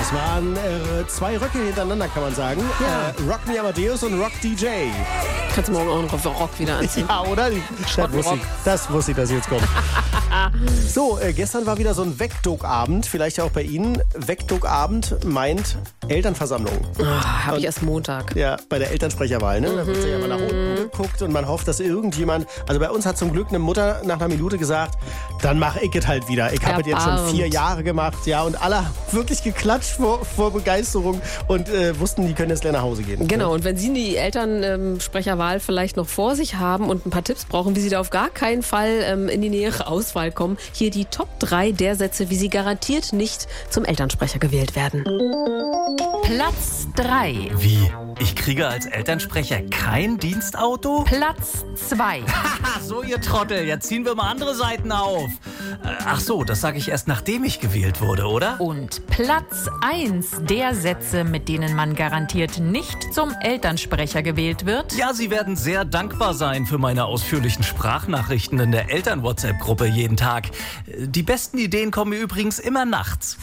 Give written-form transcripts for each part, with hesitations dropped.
Das waren 2 Röcke hintereinander, kann man sagen. Ja. Rock Me Amadeus und Rock DJ. Kannst du morgen auch noch Rock wieder anziehen. Ja, oder? Das wusste ich, dass jetzt kommt. So, gestern war wieder so ein Wegduck-Abend, vielleicht auch bei Ihnen. Wegduck-Abend meint Elternversammlung. Habe ich erst Montag. Ja, bei der Elternsprecherwahl, ne? Da wird ja mal nach unten geguckt und man hofft, dass irgendjemand... Also bei uns hat zum Glück eine Mutter nach einer Minute gesagt, dann mach ich es halt wieder. Ich habe es jetzt schon 4 Jahre gemacht, ja, und alle haben wirklich geklatscht vor Begeisterung und wussten, die können jetzt gleich nach Hause gehen. Genau, und wenn Sie die Elternsprecherwahl vielleicht noch vor sich haben und ein paar Tipps brauchen, wie Sie da auf gar keinen Fall in die nähere Auswahl kommen, hier die Top 3 der Sätze, wie Sie garantiert nicht zum Elternsprecher gewählt werden. Platz 3. Wie? Ich kriege als Elternsprecher kein Dienstauto? Platz 2. Haha, so ihr Trottel, jetzt ziehen wir mal andere Seiten auf. Ach so, das sage ich erst, nachdem ich gewählt wurde, oder? Und Platz 1 der Sätze, mit denen man garantiert nicht zum Elternsprecher gewählt wird. Ja, Sie werden sehr dankbar sein für meine ausführlichen Sprachnachrichten in der Eltern-WhatsApp-Gruppe jeden Tag. Die besten Ideen kommen mir übrigens immer nachts.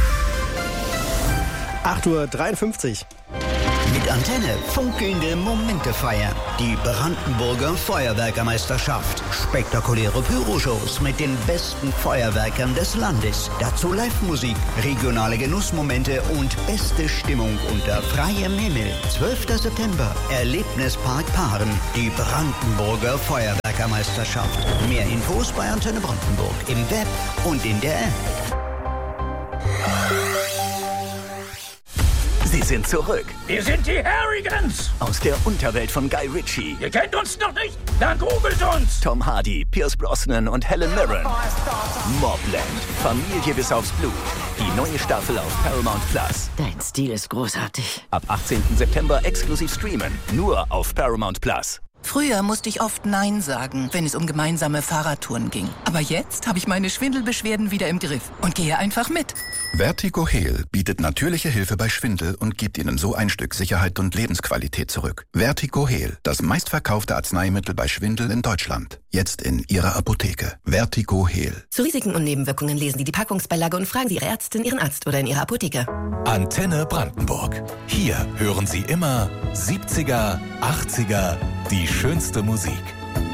8:53 Uhr. Mit Antenne funkelnde Momente feiern. Die Brandenburger Feuerwerkermeisterschaft. Spektakuläre Pyroshows mit den besten Feuerwerkern des Landes. Dazu Live-Musik, regionale Genussmomente und beste Stimmung unter freiem Himmel. 12. September, Erlebnispark Paaren. Die Brandenburger Feuerwerkermeisterschaft. Mehr Infos bei Antenne Brandenburg im Web und in der App. Sie sind zurück Wir sind die Harrigans. aus der Unterwelt von Guy Ritchie. Ihr kennt uns noch nicht? Dann googelt uns. Tom Hardy, Pierce Brosnan und Helen Mirren. Mobland, Familie bis aufs Blut. Die neue Staffel auf Paramount Plus. Dein Stil ist großartig. Ab 18. September exklusiv streamen. Nur auf Paramount Plus. Früher musste ich oft Nein sagen, wenn es um gemeinsame Fahrradtouren ging. Aber jetzt habe ich meine Schwindelbeschwerden wieder im Griff und gehe einfach mit. Vertigo Heal bietet natürliche Hilfe bei Schwindel und gibt Ihnen so ein Stück Sicherheit und Lebensqualität zurück. Vertigo Heal, das meistverkaufte Arzneimittel bei Schwindel in Deutschland. Jetzt in Ihrer Apotheke. Vertigo Heal. Zu Risiken und Nebenwirkungen lesen Sie die Packungsbeilage und fragen Sie Ihre Ärztin, Ihren Arzt oder in Ihrer Apotheke. Antenne Brandenburg. Hier hören Sie immer 70er, 80er, die schönste Musik.